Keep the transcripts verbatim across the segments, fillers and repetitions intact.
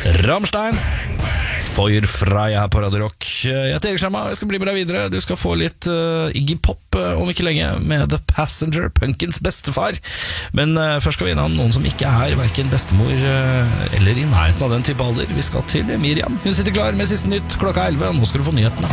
Rammstein Feuerfrei her på Radio Rock. Jeg heter Erik Sjarma, jeg skal bli med deg videre. Du skal få litt uh, Iggy Pop uh, om ikke lenge med The Passenger, punkens bestefar. Men uh, først skal vi innom noen som ikke er hverken bestemor uh, eller i nærheten av den type alder. Vi skal til Miriam. Hun sitter klar med siste nytt klokka elleve. Nå skal du få nyhetene.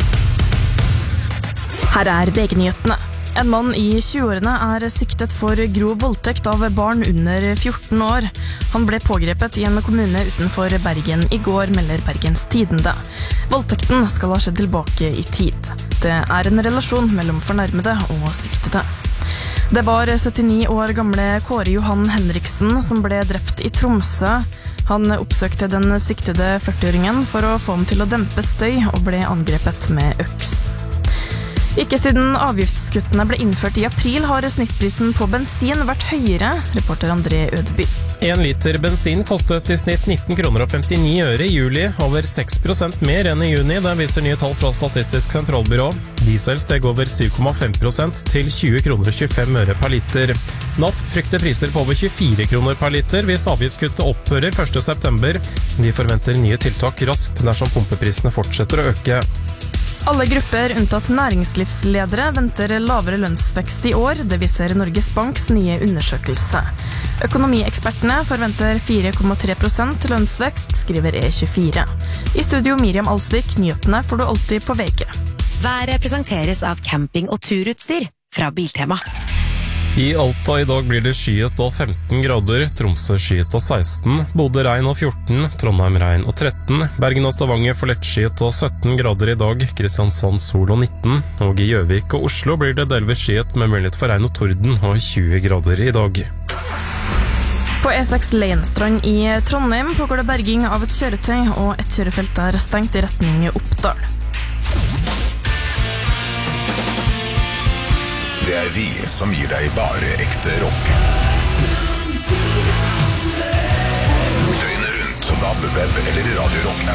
Her er V G-nyhetene. En mann i tjueårene er siktet for grov voldtekt av barn under fjorten år. Han ble pågrepet i en kommune utenfor Bergen i går, melder Bergens Tidende. Voldtekten skal ha skjedd tilbake i tid. Det er en relasjon mellom fornærmede og siktede. Det var syttini år gamle Kåre Johan Henriksen som ble drept i Tromsø. Han oppsøkte den siktede førtiåringen for å få ham til å dempe støy og ble angrepet med øks. Ikke siden avgiftskuttene ble innført i april har snittprisen på bensin vært høyere, reporter André Ødeby. En liter bensin kostet i snitt nitten kroner og femtini øre i juli, over seks prosent mer enn i juni, det viser nye tall fra Statistisk sentralbyrå. Diesel steg over syv komma fem prosent til tjue kroner og tjuefem øre per liter. N A F frykter priser på over tjuefire kroner per liter hvis avgiftskuttet opphører første september. De forventer nye tiltak raskt dersom pumpeprisene fortsetter å øke. Alle grupper unntatt næringslivsledere venter lavere lønnsvekst i år, det viser Norges Banks nye undersøkelse. Økonomiekspertene forventer fire komma tre prosent lønnsvekst, skriver E tjuefire. I studio Miriam Alsvik, nyhetene får du alltid på V G. Været presenteres av camping- og turutstyr fra Biltema. I Alta i dag blir det skyet og femten grader, Tromsø skyet og seksten, Bodø regn og fjorten, Trondheim regn og tretten, Bergen og Stavanger får lettskyet og sytten grader i dag, Kristiansand sol og nitten, og i Gjøvik og Oslo blir det delvis skyet med mulighet for regn og torden og tjue grader i dag. På E seks Leinstrand i Trondheim pågår det berging av et kjøretøy, og et kjørefelt er stengt i retning Oppdal. Det er vi som gir deg bare ekte rock. Døgnet rundt på D A B, web eller Radio Rock-appen.